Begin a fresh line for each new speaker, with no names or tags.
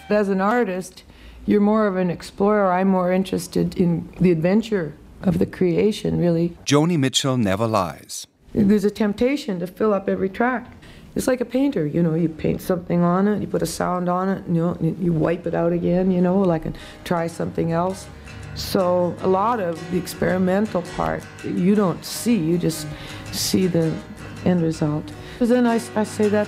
As an artist, you're more of an explorer. I'm more interested in the adventure of the creation, really.
Joni Mitchell never lies.
There's a temptation to fill up every track. It's like a painter, you know, you paint something on it, you put a sound on it, you know, you wipe it out again, you know, like and try something else. So a lot of the experimental part you don't see, you just see the end result. But then I say that